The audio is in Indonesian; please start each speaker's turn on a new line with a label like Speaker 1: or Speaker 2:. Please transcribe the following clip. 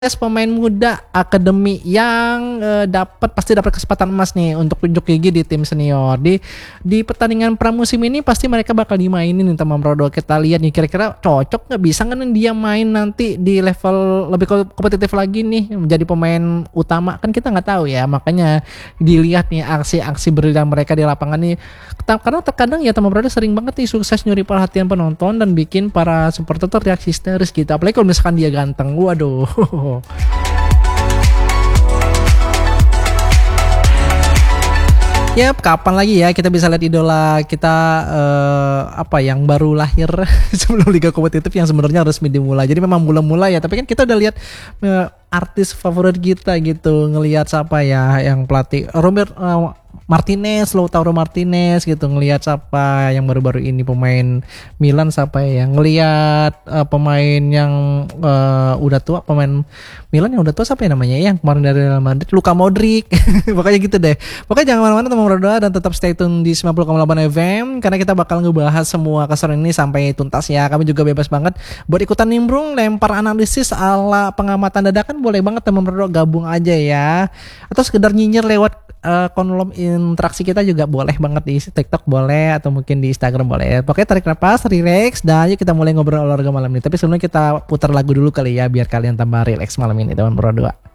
Speaker 1: pemain muda akademi yang pasti dapat kesempatan emas nih untuk tunjuk gigi di tim senior. Di pertandingan pramusim ini pasti mereka bakal dimainin nih teman Bro. Kita lihat nih kira-kira cocok nggak, bisa nggak nih dia main nanti di level lebih kompetitif lagi nih menjadi pemain utama, kan kita nggak tahu ya. Makanya dilihat nih aksi-aksi brilian mereka di lapangan nih, karena terkadang ya teman Bro sering banget nih sukses nyuri perhatian penonton dan bikin para supporter teriak histeris gitu, apalagi kalau misalkan dia ganteng. Waduh. Yap, kapan lagi ya kita bisa lihat idola kita yang baru lahir sebelum liga kompetitif yang sebenarnya resmi dimulai. Jadi memang belum mulai ya, tapi kan kita udah lihat artis favorit kita gitu, ngelihat siapa ya yang pelatih Robert Martinez, Lautaro Martinez gitu, ngelihat siapa yang baru-baru ini pemain Milan siapa ya, ngelihat pemain yang udah tua, pemain Milan yang udah tua siapa ya namanya ya, yang kemarin dari Real Madrid, Luka Modric. Pokoknya gitu deh. Pokoknya jangan mana-mana teman berdoa dan tetap stay tune di 90,8 FM karena kita bakal ngebahas semua keseruan ini sampai tuntas ya. Kami juga bebas banget buat ikutan nimbrung, lempar analisis ala pengamatan dadakan, boleh banget teman berdoa gabung aja ya. Atau sekedar nyinyir lewat kolom interaksi kita juga boleh banget, di TikTok boleh atau mungkin di Instagram boleh. Pokoknya tarik nafas, relax, dan yuk kita mulai ngobrol olahraga malam ini. Tapi sebelumnya kita putar lagu dulu kali ya biar kalian tambah relax malam ini teman berdua.